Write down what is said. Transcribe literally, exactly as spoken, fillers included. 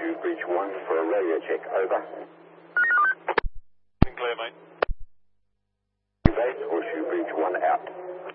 Horseshoe Bridge one for a radio check. Over. Clear, mate. Base, Horseshoe Bridge one out.